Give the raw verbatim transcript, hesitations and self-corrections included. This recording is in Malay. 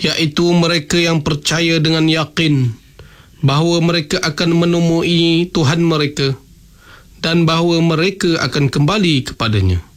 iaitu mereka yang percaya dengan yakin bahawa mereka akan menemui Tuhan mereka dan bahawa mereka akan kembali kepadanya.